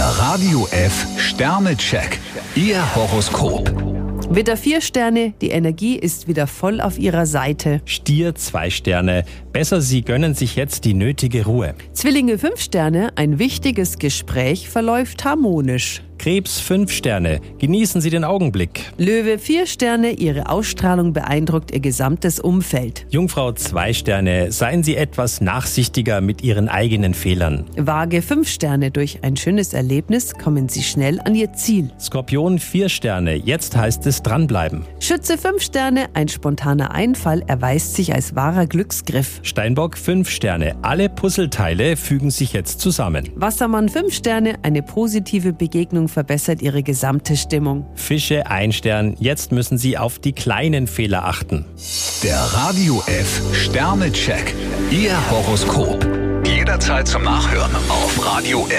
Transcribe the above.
Radio F Sternecheck. Ihr Horoskop. Widder 4 Sterne, die Energie ist wieder voll auf ihrer Seite. Stier 2 Sterne. Besser, Sie gönnen sich jetzt die nötige Ruhe. Zwillinge 5 Sterne, ein wichtiges Gespräch verläuft harmonisch. Krebs 5 Sterne. Genießen Sie den Augenblick. Löwe 4 Sterne, ihre Ausstrahlung beeindruckt ihr gesamtes Umfeld. Jungfrau 2 Sterne. Seien Sie etwas nachsichtiger mit Ihren eigenen Fehlern. Waage 5 Sterne, durch ein schönes Erlebnis kommen Sie schnell an Ihr Ziel. Skorpion 4 Sterne. Jetzt heißt es dranbleiben. Schütze 5 Sterne, ein spontaner Einfall erweist sich als wahrer Glücksgriff. Steinbock 5 Sterne. Alle Puzzleteile fügen sich jetzt zusammen. Wassermann 5 Sterne, eine positive Begegnung verbessert ihre gesamte Stimmung. Fische 1 Stern. Jetzt müssen Sie auf die kleinen Fehler achten. Der Radio F Sternecheck. Ihr Horoskop. Jederzeit zum Nachhören auf Radio F.